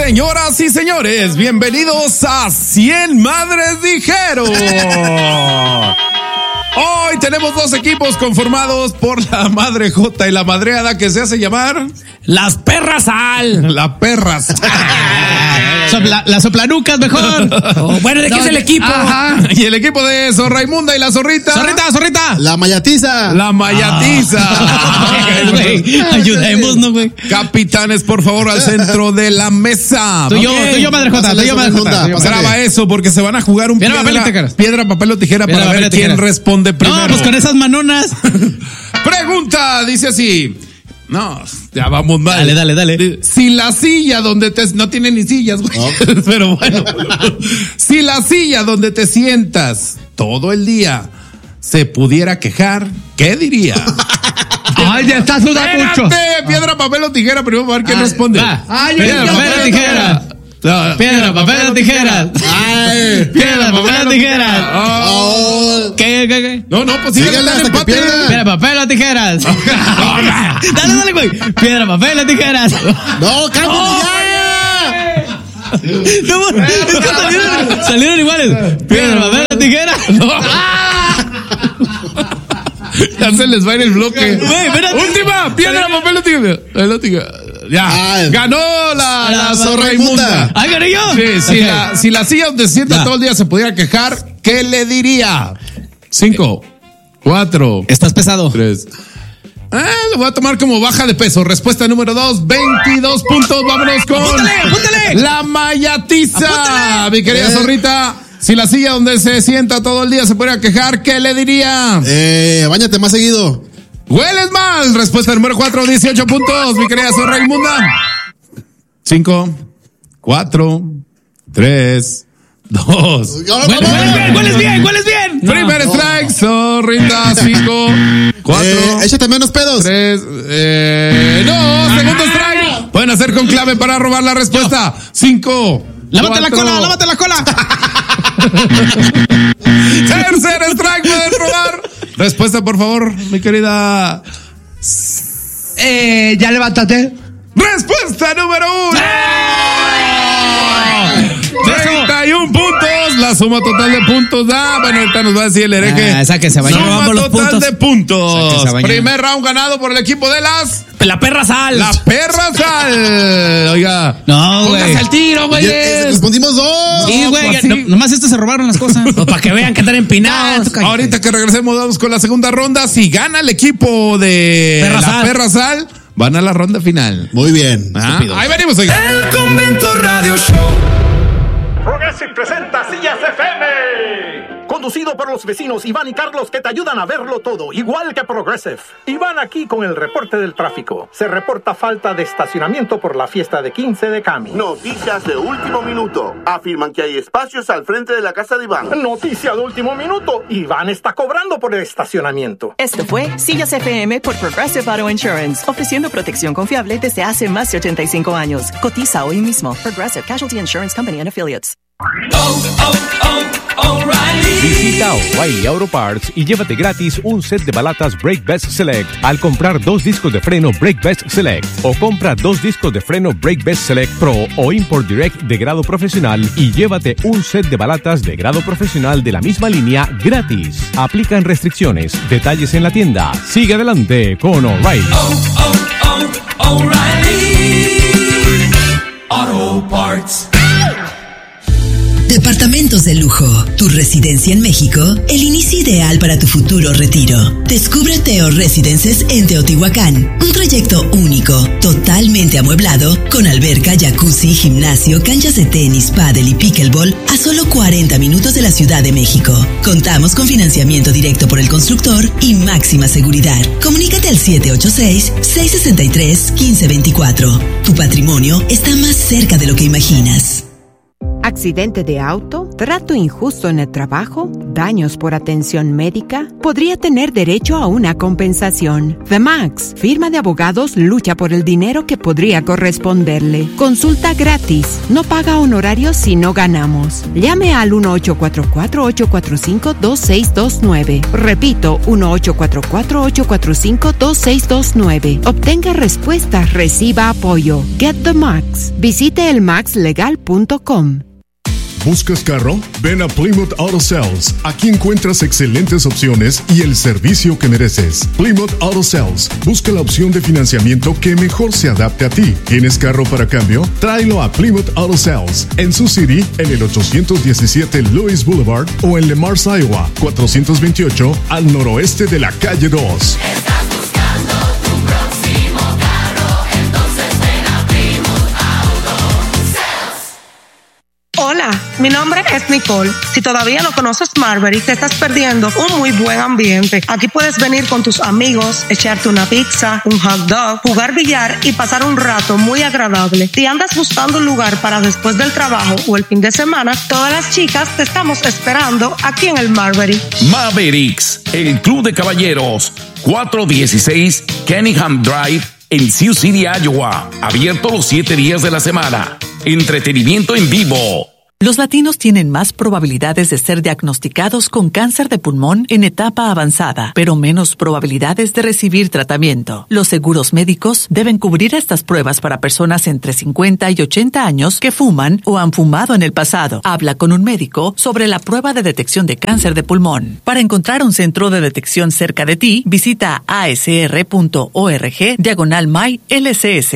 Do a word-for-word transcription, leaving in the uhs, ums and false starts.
Señoras y señores, bienvenidos a cien Madres Dijeron. Hoy tenemos dos equipos conformados por la madre Jota y la madreada que se hace llamar Las Perras Sal. La Perras. Sopla, las soplanucas mejor. Oh, bueno, ¿de qué no, es el equipo? Ajá. Y el equipo de Sor Raimunda y la Zorrita. Zorrita, Zorrita. La Mayatiza. La Mayatiza. Ah. Güey, ayudémonos, güey. Capitanes, por favor, al centro de la mesa. Tú y yo, tú y yo, madre Jota, tú y yo, madre Jota. Graba eso porque se van a jugar un piedra, piedra, papel, tijera. piedra, papel o tijera piedra, para ver quién tijera. responde primero. No, pues con esas manonas. Pregunta, dice así. No, ya vamos mal. Dale, dale, dale. Si la silla donde te... No tiene ni sillas, güey. Okay. Pero bueno. Si la silla donde te sientas todo el día se pudiera quejar, ¿qué diría? Ay, ya estás sudando mucho. Piedra, papel o tijera, primero para ver quién Ay, responde. Va. Ay, piedra, yo, papel o tijera. No, piedra, papel o tijeras. Ay, piedra, papel o tijeras. Oh. ¿Qué, qué, qué? No, no, pues síganle hasta que pierda. Piedra, papel o tijeras. Dale, dale, güey. Piedra, papel o tijeras. No, cállate ya. No, es que salieron, salieron iguales. Piedra, papel o tijeras. Ya se les va a ir el bloque. Wey, última, piedra, papel o tijera. Ya, ah, ganó la, la, la Sor Raimunda. ¿Ah, gané yo? Sí, si, okay. la, si la silla donde se sienta no. todo el día se pudiera quejar, ¿qué le diría? Cinco, cuatro. Estás pesado. Tres. Ah, lo voy a tomar como baja de peso. Respuesta número dos, veintidós puntos. Vámonos con apúntale, apúntale. La Mayatiza. Apúntale. Mi querida eh. Zorrita, si la silla donde se sienta todo el día se pudiera quejar, ¿qué le diría? Eh, báñate más seguido. Hueles mal. Respuesta número cuatro, dieciocho puntos. Mi querida Sor Raimunda. Cinco, cuatro, tres, dos. Hueles bien, hueles bien. Primer no. strike, Zorrita. Cinco, cuatro. Eh, échate menos pedos. Tres, eh, no, segundo strike. Pueden hacer con clave para robar la respuesta. Cinco. Lávate la cola, lávate la cola. Tercer strike, pueden robar. Respuesta, por favor, mi querida. Eh, ya levántate. Respuesta número uno. treinta y un puntos. La suma total de puntos. Ah, bueno, ahorita nos va a decir el hereje. Ah, esa que se bañó. Suma total puntos. de puntos. Primer round ganado por el equipo de las. La Perra Sal. La Perra Sal. Oiga. No, güey. Póngase al tiro, güey. Respondimos dos. Sí, güey. pues, no, nomás estos se robaron las cosas. Pues para que vean que están empinados. No, ahorita que regresemos, vamos con la segunda ronda. Si gana el equipo de Perra la Sal. Perra Sal, van a la ronda final. Muy bien. Ah, ahí venimos, oiga. El Convento Radio Show. Progressive presenta Sillas F M. Conducido por los vecinos Iván y Carlos, que te ayudan a verlo todo, igual que Progressive. Iván aquí con el reporte del tráfico. Se reporta falta de estacionamiento por la fiesta de quince de Cami. Noticias de último minuto. Afirman que hay espacios al frente de la casa de Iván. Noticia de último minuto. Iván está cobrando por el estacionamiento. Esto fue Sillas F M por Progressive Auto Insurance, ofreciendo protección confiable desde hace más de ochenta y cinco años. Cotiza hoy mismo. Progressive Casualty Insurance Company and Affiliates. Oh, oh, oh, O'Reilly. Visita O'Reilly Auto Parts y llévate gratis un set de balatas Brake Best Select al comprar dos discos de freno Brake Best Select, o compra dos discos de freno Brake Best Select Pro o Import Direct de grado profesional y llévate un set de balatas de grado profesional de la misma línea gratis. Aplican restricciones. Detalles en la tienda. Sigue adelante con O'Reilly. Oh, oh, oh, O'Reilly Auto Parts. Departamentos de lujo, tu residencia en México, el inicio ideal para tu futuro retiro. Descubre Teo Residences en Teotihuacán, un trayecto único, totalmente amueblado, con alberca, jacuzzi, gimnasio, canchas de tenis, pádel y pickleball a solo cuarenta minutos de la Ciudad de México. Contamos con financiamiento directo por el constructor y máxima seguridad. Comunícate al siete ocho seis, seis seis tres, uno cinco dos cuatro. Tu patrimonio está más cerca de lo que imaginas. ¿Accidente de auto, trato injusto en el trabajo, daños por atención médica, podría tener derecho a una compensación. The Max, firma de abogados, lucha por el dinero que podría corresponderle. Consulta gratis. No paga honorarios si no ganamos. Llame al uno ocho cuatro cuatro, ocho cuatro cinco, dos seis dos nueve. Repito, uno ocho cuatro cuatro, ocho cuatro cinco, dos seis dos nueve. Obtenga respuesta, reciba apoyo. Get the Max. Visite el max legal punto com. ¿Buscas carro? Ven a Plymouth Auto Sales. Aquí encuentras excelentes opciones y el servicio que mereces. Plymouth Auto Sales. Busca la opción de financiamiento que mejor se adapte a ti. ¿Tienes carro para cambio? Tráelo a Plymouth Auto Sales. En Sioux City, en el ochocientos diecisiete Lewis Boulevard o en Le Mars, Iowa, cuatrocientos veintiocho al noroeste de la calle dos. Hola, mi nombre es Nicole. Si todavía no conoces Marbury, te estás perdiendo un muy buen ambiente. Aquí puedes venir con tus amigos, echarte una pizza, un hot dog, jugar billar y pasar un rato muy agradable. Si andas buscando un lugar para después del trabajo o el fin de semana, todas las chicas te estamos esperando aquí en el Marbury. Mavericks, el club de caballeros, cuatrocientos dieciséis Kenningham Drive en Sioux City, Iowa. Abierto los siete días de la semana. Entretenimiento en vivo. Los latinos tienen más probabilidades de ser diagnosticados con cáncer de pulmón en etapa avanzada, pero menos probabilidades de recibir tratamiento. Los seguros médicos deben cubrir estas pruebas para personas entre cincuenta y ochenta años que fuman o han fumado en el pasado. Habla con un médico sobre la prueba de detección de cáncer de pulmón. Para encontrar un centro de detección cerca de ti, visita a s r punto org diagonal my L C S.